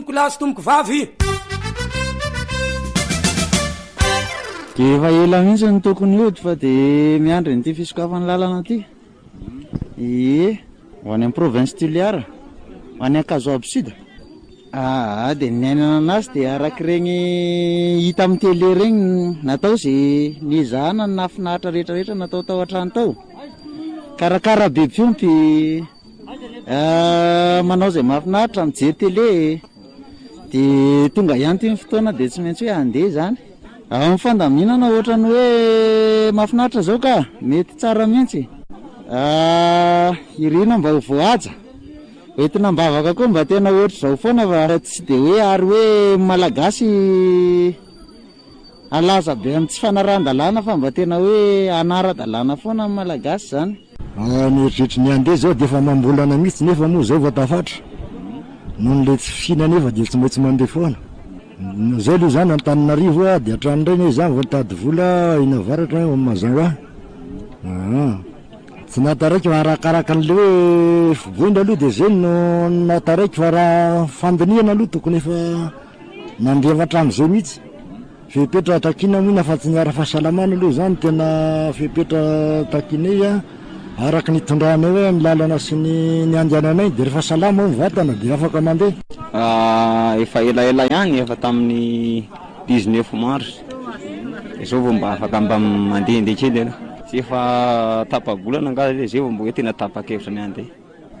tomboko lahy sy tomboko vavy. De efa ela mihitsy ny tokony hody fa de miandry n'ity fisokafany lalana ty. Ho any amin'ny province Toliara, ho any Ankazoabo Sud. De ny ainana anazy de araka regny hita amin'ny télé regny natao izay nizahana ny nafinahitra rehetrarehetra natao tao an-trano tao. Karakara be fiompy, manao izay mahafinaritra mijery télé, de tonga ihany ty ny fotoana de tsy maintsy hoe andeha zany. Amin'ny fandaminana ohatrany hoe mahafinaritra zao ka mety tsara mihitsy. Irina mba ho voahaja, hoentina mbavaka koa mba tena ohatr' zao foana fa tsy de hoe ary hoe malagasy alaza be amin'ny tsy fanaran-dalàna fa mba tena hoe anara-dalàna foana amin'ny malagasy zany. Mieritreritra ny andeha zao de efa mambolana mihitsy nefa moa zao vao tafatra. Noho le tsy fihina nefa de tsy maintsy mandeha foana. Zao aloha zany Antananarivo de hatrany reny zany vao mitady vola ina varatra mazava. Tsy nataraiky fa arakaraka an'le hoe fivoindra aloha de zay no nataraiky fa raha fandiniana aloha tokony efa nandrevatra am'izay mihitsy. Fepetra takina mihina fa tsy niara fahasalamana aloha zany tena fepetra takinay araka ny tondrahanay hoe amin'ny lalana sy ny andiananay de rehefa salama ny vatana de afaka mandeha. Efa elaela ihany efa tamin'ny 19 mars izao vao mba afaka mba mandehandeha kely aloha. Tsy efa tapa-bolana nga zay vao mbola tena tapa-kevitra ny andeha.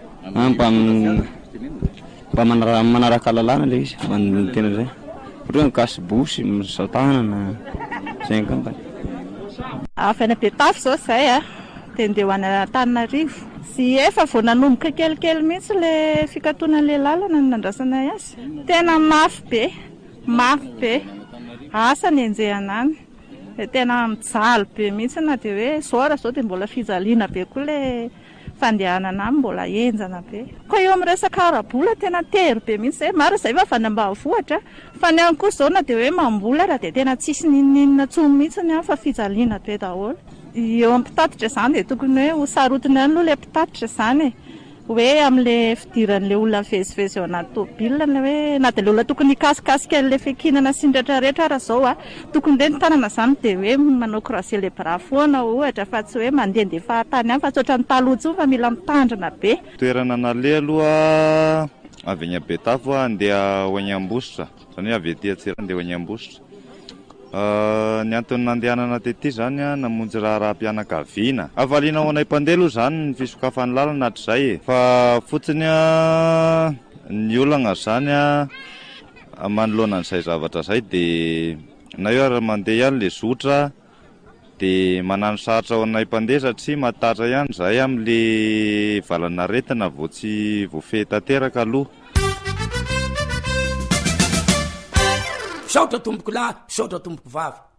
Mba manaraka lalàna le izy tena zay. Ohatra ny kasibosy, misatanana zay angambany. Fiainam-piatafy zao zay de ndeha ho any Antananarivo. Sy efa vao nanomboka kelikely mihitsy le fikatoanan'le lalana ny nandrasanay azy. Tena mafy be, asa ny enjehana any. Tena mijaly be mihitsy na de hoe zora zao de mbola fijaliana be koa le fandehanana any mbola enjana be. Koa eo amin'ny resaka arabola tena tery be mihitsy maro zay fa avy ambanivohitra fa ny any koa zao na de hoe mambola raha de tena tsisy ninina tsony mihitsy ny fa fijaliana be daholo. Eo amin'ny mpitatitra zany de tokony hoe ho sarotiny any aloha le mpitatitra zany hoe amin'le fidiran'le olona mivezivezy ao anaty tômôbilina hoe na de le olona tokony hikasikasika an'le fikinana sy ny rehetrarehetra ara zao tokony le ny tanana zany de hoe manao croiser les bras foana ohatra fa tsy hoe mandehandeha fahatany any fa tsy ohatran'ny taloha tsony fa mila mitandrina be. Toerana nale aloha avy any Betafo andeha ho any Ambositra, zany hoe avy etỳ Antsirabe andeha ho any Ambositra. Ny antony nandehanana tety zany namonjy raharaham-pianakaviana. Avaliana ho anay mpandeha aloha zany ny fisokafany lalana hatrizay fa fotsiny ny olana zany manoloana an'izay zavatra zay de na io ary mandeha ihany le zotra de manano sarotra ho anay mpandeha satria matatra ihany zay amin'le valana retina vao tsy voafehy tanteraka aloha. Saotra tomboko lahy, saotra tomboko vavy.